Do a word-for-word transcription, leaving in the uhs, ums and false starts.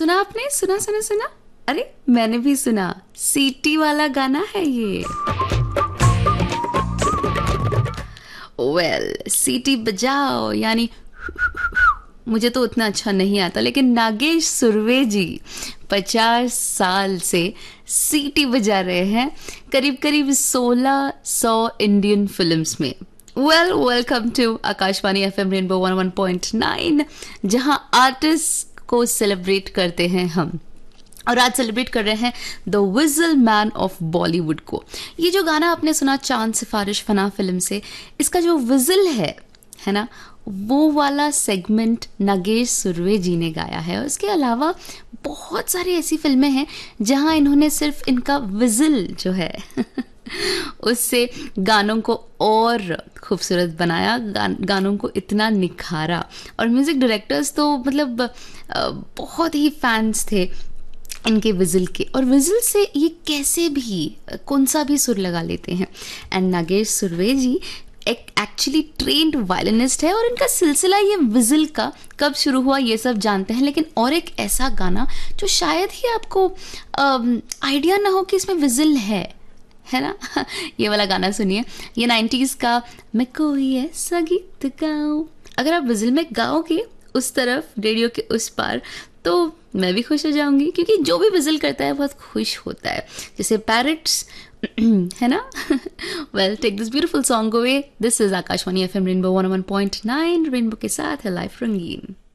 सुना आपने? सुना सुना सुना? अरे मैंने भी सुना, सीटी वाला गाना है ये। वेल well, सीटी बजाओ यानी मुझे तो उतना अच्छा नहीं आता, लेकिन नागेश सुरवे जी पचास साल से सीटी बजा रहे हैं करीब करीब सोलह सौ इंडियन फिल्म्स में। Well welcome to Akashvani FM rainbow one one point nine, जहां आर्टिस्ट को सेलिब्रेट करते हैं हम। और आज सेलिब्रेट कर रहे हैं the vigil man of Bollywood को। ये जो गाना आपने सुना चांद सिफारिश फना फिल्म से, इसका जो विजल है है ना, वो वाला सेगमेंट नागेश सुरवे जी ने गाया है। और इसके अलावा बहुत सारी ऐसी फिल्में हैं जहां इन्होंने सिर्फ इनका विजल जो है उससे गानों को और खूबसूरत बनाया, गान, गानों को इतना निखारा। और म्यूजिक डायरेक्टर्स तो मतलब बहुत ही फैंस थे इनके विजल के, और विजल से ये कैसे भी कौन सा भी सुर लगा लेते हैं। एंड नागेश सुरवे जी एक एक्चुअली ट्रेंड वायलिनिस्ट है, और इनका सिलसिला ये विजल का कब शुरू हुआ ये सब जानते हैं। लेकिन और एक ऐसा गाना जो शायद ही आपको आइडिया ना हो कि इसमें विजल है है ना, ये वाला गाना सुनिए। ये नाइन्टीज़ का मैं कोई ऐसा गीत गाऊं, अगर आप विजल में गाओगे उस तरफ रेडियो के उस पार, तो मैं भी खुश हो जाऊंगी, क्योंकि जो भी विजल करता है बहुत खुश होता है, जैसे पैरट्स है ना। Well take this beautiful song away. This is Akashvani FM rainbow one one point nine, rainbow के साथ है लाइफ रंगीन।